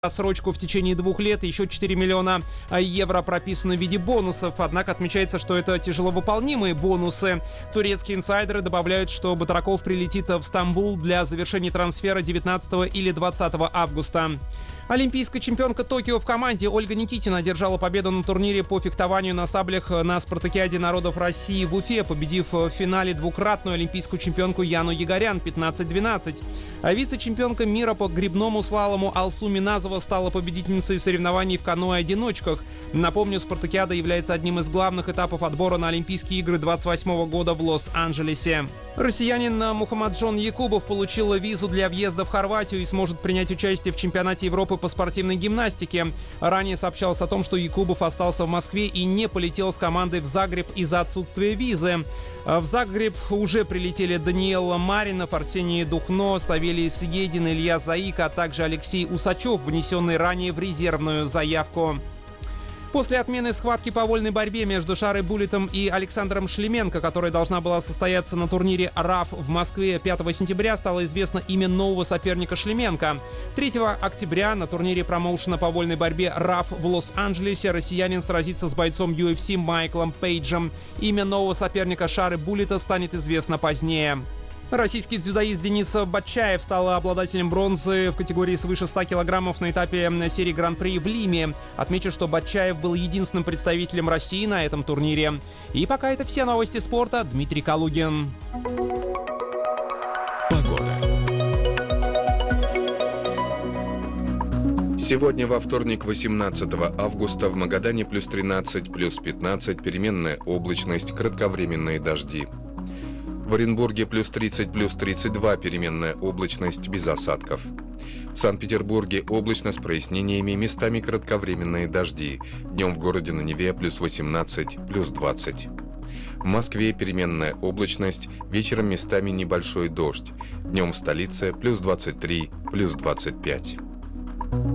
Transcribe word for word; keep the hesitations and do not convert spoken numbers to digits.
рассрочку в течение двух лет, еще четыре миллиона евро прописаны в виде бонусов. Однако отмечается, что это тяжело выполнимые бонусы. Турецкие инсайдеры добавляют, что Батраков прилетит в Стамбул для завершения трансфера девятнадцатого или двадцатого августа. Олимпийская чемпионка Токио в команде Ольга Никитина одержала победу на турнире по фехтованию на саблях на Спартакиаде народов России в Уфе, победив в финале двукратную олимпийскую чемпионку Яну Егорян пятнадцать двенадцать. А вице-чемпионка мира по гребному слалому Алсу Миназова стала победительницей соревнований в каноэ-одиночках. Напомню, Спартакиада является одним из главных этапов отбора на Олимпийские игры двадцать восьмого года в Лос-Анджелесе. Россиянин Мухаммаджон Якубов получил визу для въезда в Хорватию и сможет принять участие в чемпионате Европы по спортивной гимнастике. Ранее сообщалось о том, что Якубов остался в Москве и не полетел с командой в Загреб из-за отсутствия визы. В Загреб уже прилетели Даниэл Маринов, Арсений Духно, Савелий Съедин, Илья Заика, а также Алексей Усачев, внесенный ранее в резервную заявку. После отмены схватки по вольной борьбе между Шарой Буллетом и Александром Шлеменко, которая должна была состояться на турнире РАФ в Москве пятого сентября, стало известно имя нового соперника Шлеменко. третьего октября на турнире промоушена по вольной борьбе РАФ в Лос-Анджелесе россиянин сразится с бойцом ю эф си Майклом Пейджем. Имя нового соперника Шары Буллета станет известно позднее. Российский дзюдоист Денис Батчаев стал обладателем бронзы в категории свыше ста килограммов на этапе серии Гран-при в Лиме. Отмечу, что Батчаев был единственным представителем России на этом турнире. И пока это все новости спорта. Дмитрий Калугин. Погода. Сегодня, во вторник, восемнадцатого августа, в Магадане плюс тринадцать, плюс пятнадцать, переменная облачность, кратковременные дожди. В Оренбурге плюс тридцать, плюс тридцать два, переменная облачность, без осадков. В Санкт-Петербурге облачно с прояснениями, местами кратковременные дожди. Днем в городе на Неве плюс восемнадцать, плюс двадцать. В Москве переменная облачность, вечером местами небольшой дождь. Днем в столице плюс двадцать три, плюс двадцать пять.